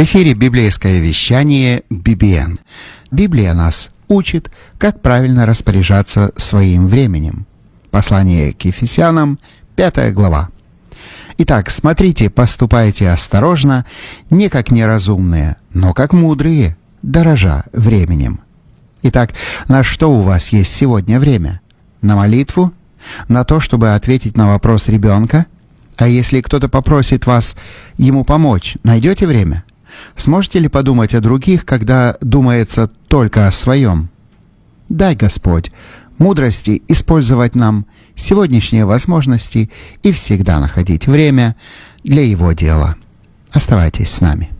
В эфире библейское вещание BBN. Библия нас учит, как правильно распоряжаться своим временем. Послание к Ефесянам, 5 глава. Итак, смотрите, поступайте осторожно, не как неразумные, но как мудрые, дорожа временем. Итак, на что у вас есть сегодня время? На молитву? На то, чтобы ответить на вопрос ребенка? А если кто-то попросит вас ему помочь, найдете время? Сможете ли подумать о других, когда думается только о своем? Дай, Господь, мудрости использовать нам сегодняшние возможности и всегда находить время для Его дела. Оставайтесь с нами.